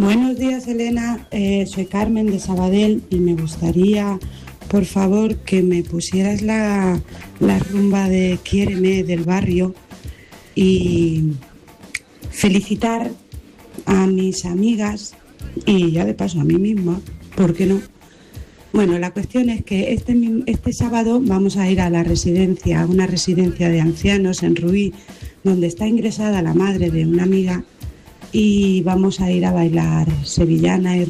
Buenos días, Elena. Soy Carmen de Sabadell y me gustaría, por favor, que me pusieras la rumba de Quiéreme del barrio y felicitar a mis amigas y ya de paso a mí misma, ¿por qué no? Bueno, la cuestión es que este sábado vamos a ir a la residencia, a una residencia de ancianos en Ruí, donde está ingresada la madre de una amiga, y vamos a ir a bailar sevillana y